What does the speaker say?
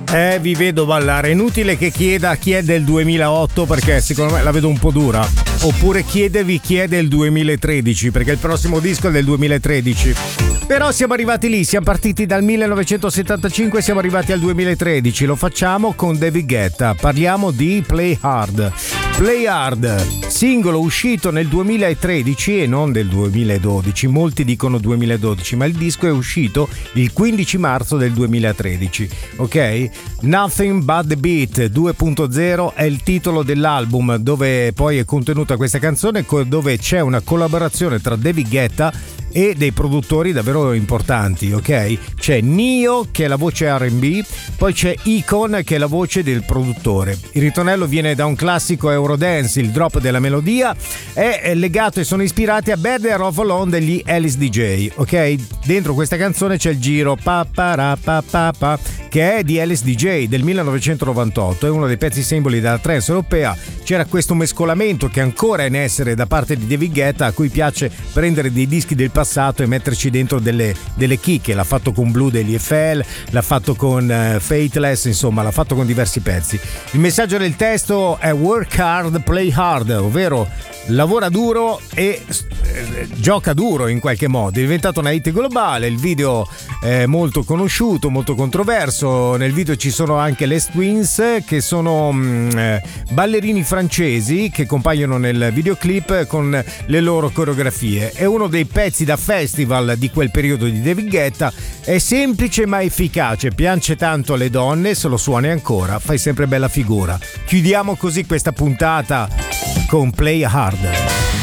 Vi vedo ballare. Inutile che chieda chi è del 2008, perché secondo me la vedo un po' dura. Oppure chiedevi chi è del 2013, perché il prossimo disco è del 2013. Però siamo arrivati lì, siamo partiti dal 1975 e siamo arrivati al 2013. Lo facciamo con David Guetta. Parliamo di Play Hard. Play Hard, singolo uscito nel 2013 e non del 2012. Molti dicono 2012, ma il disco è uscito il 15 marzo del 2013. Ok? Nothing But The Beat 2.0 è il titolo dell'album, dove poi è contenuta questa canzone, dove c'è una collaborazione tra David Guetta e dei produttori davvero importanti, ok? C'è Nio, che è la voce R&B, poi c'è Icon, che è la voce del produttore. Il ritornello viene da un classico Eurodance, il drop della melodia è legato e sono ispirati a Better Off Alone degli Alice DJ, ok? Dentro questa canzone c'è il giro pa pa ra pa pa pa, che è di Alice DJ del 1998, è uno dei pezzi simboli della trance europea. C'era questo mescolamento che ancora è in essere da parte di David Guetta, a cui piace prendere dei dischi del passato e metterci dentro delle chicche. L'ha fatto con Blue degli EFL, l'ha fatto con Fateless, insomma l'ha fatto con diversi pezzi. Il messaggio del testo è work hard, play hard, ovvero lavora duro e gioca duro in qualche modo. È diventato una hit globale, il video è molto conosciuto, molto controverso. Nel video ci sono anche Les Twins, che sono ballerini francesi che compaiono nel videoclip con le loro coreografie. È uno dei pezzi da festival di quel periodo di David Guetta, è semplice ma efficace, piace tanto alle donne, se lo suoni ancora fai sempre bella figura. Chiudiamo così questa puntata con Play Hard.